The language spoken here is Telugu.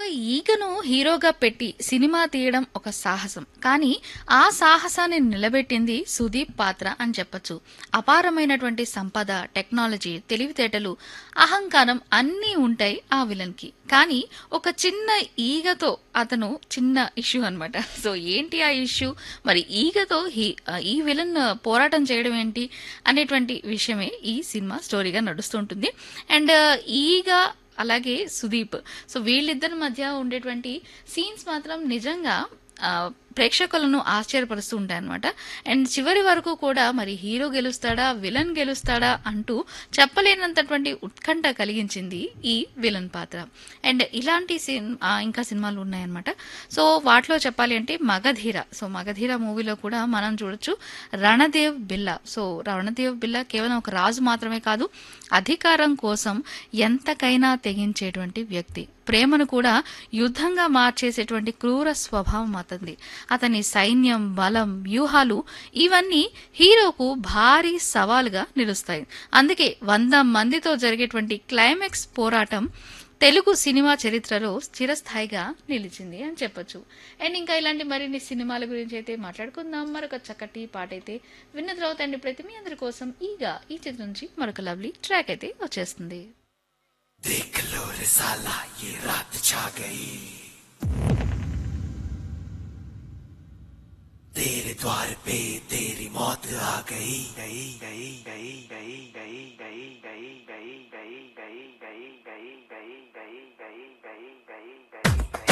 ఈగను హీరోగా పెట్టి సినిమా తీయడం ఒక సాహసం. కానీ ఆ సాహసాన్ని నిలబెట్టింది సుదీప్ పాత్ర అని చెప్పొచ్చు. అపారమైనటువంటి సంపద, టెక్నాలజీ, తెలివితేటలు, అహంకారం అన్నీ ఉంటాయి ఆ విలన్ కి. కానీ ఒక చిన్న ఈగతో అతను చిన్న ఇష్యూ అన్నమాట. సో ఏంటి ఆ ఇష్యూ? మరి ఈగతో ఈ విలన్ పోరాటం చేయడం ఏంటి అనేటువంటి విషయమే ఈ సినిమా స్టోరీగా నడుస్తుంటుంది. అండ్ ఈగ అలాగే సుదీప్, సో వీళ్ళిద్దరి మధ్య ఉండేటువంటి సీన్స్ మాత్రం నిజంగా ఆ, ప్రేక్షకులను ఆశ్చర్యపరుస్తూ ఉంటాయన్నమాట. అండ్ చివరి వరకు కూడా మరి హీరో గెలుస్తాడా, విలన్ గెలుస్తాడా అంటూ చెప్పలేనంతటువంటి ఉత్కంఠ కలిగించింది ఈ విలన్ పాత్ర. అండ్ ఇలాంటి ఇంకా సినిమాలు ఉన్నాయన్నమాట. సో వాటిలో చెప్పాలి అంటే మగధీర. సో మగధీర మూవీలో కూడా మనం చూడొచ్చు రణదేవ్ బిల్లా. సో రణదేవ్ బిల్లా కేవలం ఒక రాజు మాత్రమే కాదు, అధికారం కోసం ఎంతకైనా తెగించేటువంటి వ్యక్తి. ప్రేమను కూడా యుద్ధంగా మార్చేసేటువంటి క్రూర స్వభావం అతనిది. అతని సైన్యం, బలం, వ్యూహాలు ఇవన్నీ హీరోకు భారీ సవాలుగా నిలుస్తాయి. అందుకే 100 మందితో జరిగేటువంటి క్లైమాక్స్ పోరాటం తెలుగు సినిమా చరిత్రలో చిరస్థాయిగా నిలిచింది అని చెప్పొచ్చు. అండ్ ఇంకా ఇలాంటి మరిన్ని సినిమాల గురించి అయితే మాట్లాడుకుందాం. మరొక చక్కటి పాట అయితే విన్న తర్వాత అండ్ ఇప్పుడైతే మీ అందరి కోసం ఈ చిత్రం నుంచి మరొక లవ్లీ ట్రాక్ అయితే వచ్చేస్తుంది. देख लो रे साला ये रात छा गई, तेरे द्वार पे तेरी मौत आ गई गई गई गई गई गई गई गई गई गई गई गई गई गई